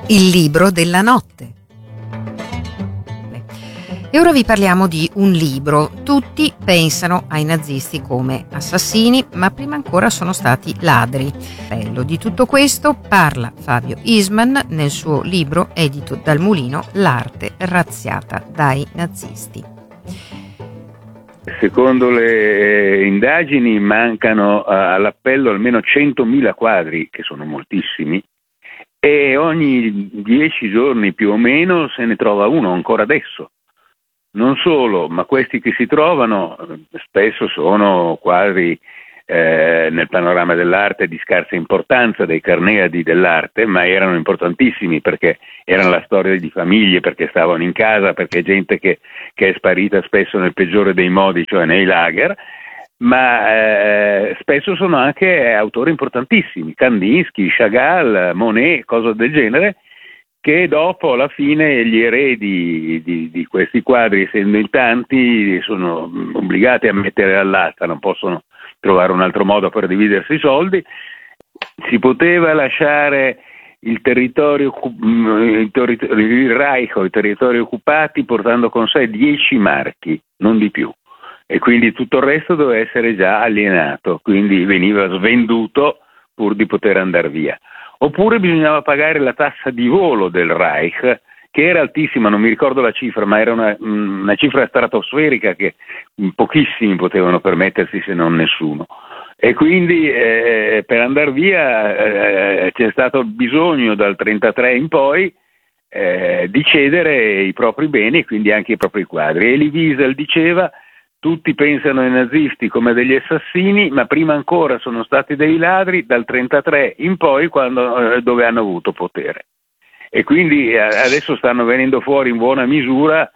Il libro della notte. E ora vi parliamo di un libro. Tutti pensano ai nazisti come assassini, ma prima ancora sono stati ladri. Di tutto questo parla Fabio Isman nel suo libro edito dal Mulino, L'arte razziata dai nazisti. Secondo le indagini mancano all'appello almeno 100.000 quadri, che sono moltissimi, e ogni 10 giorni più o meno se ne trova uno, ancora adesso. Non solo, ma questi che si trovano spesso sono quadri nel panorama dell'arte di scarsa importanza, dei carneadi dell'arte, ma erano importantissimi perché erano la storia di famiglie, perché stavano in casa, perché gente che è sparita spesso nel peggiore dei modi, cioè nei lager, ma spesso sono anche autori importantissimi, Kandinsky, Chagall, Monet, cose del genere, che dopo alla fine gli eredi di questi quadri, essendo in tanti, sono obbligati a mettere all'asta, non possono trovare un altro modo per dividersi i soldi. Si poteva lasciare il territorio, il Reich o i territori occupati portando con sé 10 marchi, non di più. E quindi tutto il resto doveva essere già alienato, quindi veniva svenduto pur di poter andare via. Oppure bisognava pagare la tassa di volo del Reich, che era altissima, non mi ricordo la cifra, ma era una cifra stratosferica che pochissimi potevano permettersi, se non nessuno. E quindi per andare via c'è stato bisogno dal 1933 in poi di cedere i propri beni e quindi anche i propri quadri. Elie Wiesel diceva: tutti pensano ai nazisti come degli assassini, ma prima ancora sono stati dei ladri dal 1933 in poi, dove hanno avuto potere. E quindi adesso stanno venendo fuori in buona misura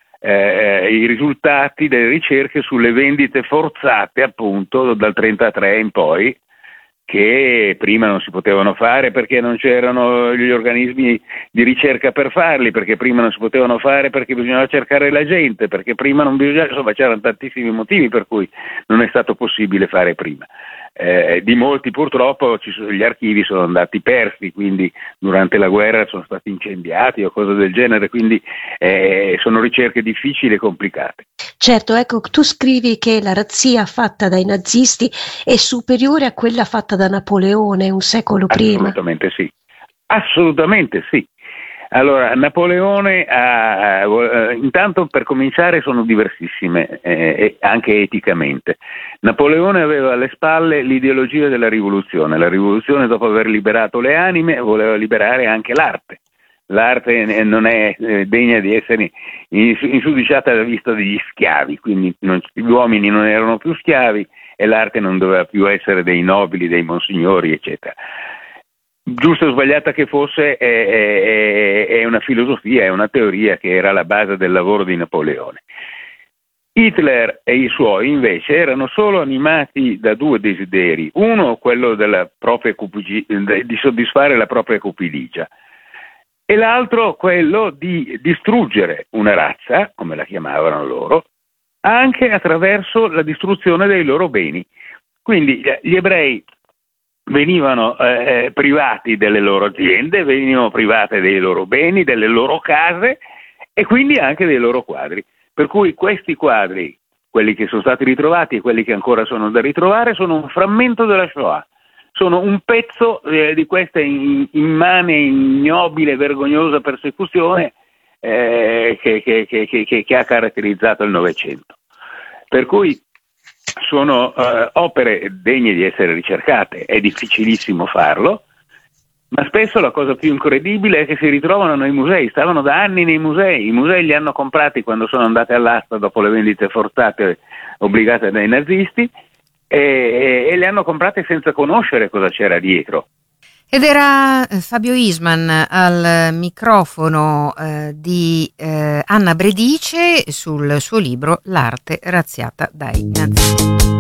i risultati delle ricerche sulle vendite forzate, appunto, dal 1933 in poi, che prima non si potevano fare perché non c'erano gli organismi di ricerca per farli, perché prima non si potevano fare perché bisognava cercare la gente, perché prima non bisognava, insomma c'erano tantissimi motivi per cui non è stato possibile fare prima. Di molti purtroppo gli archivi sono andati persi, quindi durante la guerra sono stati incendiati o cose del genere, quindi sono ricerche difficili e complicate. Certo, ecco, tu scrivi che la razzia fatta dai nazisti è superiore a quella fatta da Napoleone un secolo prima. Assolutamente sì. Assolutamente sì. Allora, Napoleone intanto, per cominciare, sono diversissime, anche eticamente. Napoleone aveva alle spalle l'ideologia della rivoluzione. La rivoluzione, dopo aver liberato le anime, voleva liberare anche l'arte. L'arte non è degna di essere insudiciata alla vista degli schiavi, quindi gli uomini non erano più schiavi e l'arte non doveva più essere dei nobili, dei monsignori, eccetera. Giusta o sbagliata che fosse, è una filosofia, è una teoria che era la base del lavoro di Napoleone. Hitler e i suoi invece erano solo animati da due desideri: uno, quello della propria di soddisfare la propria cupidigia, e l'altro quello di distruggere una razza, come la chiamavano loro, anche attraverso la distruzione dei loro beni. Quindi gli ebrei venivano privati delle loro aziende, venivano private dei loro beni, delle loro case e quindi anche dei loro quadri. Per cui questi quadri, quelli che sono stati ritrovati e quelli che ancora sono da ritrovare, sono un frammento della Shoah. Sono un pezzo di questa immane, ignobile, vergognosa persecuzione che ha caratterizzato il Novecento. Per cui sono opere degne di essere ricercate, è difficilissimo farlo, ma spesso la cosa più incredibile è che si ritrovano nei musei, stavano da anni nei musei, i musei li hanno comprati quando sono andati all'asta dopo le vendite forzate obbligate dai nazisti e le hanno comprate senza conoscere cosa c'era dietro. Ed era Fabio Isman al microfono di Anna Bredice sul suo libro L'arte razziata dai nazisti.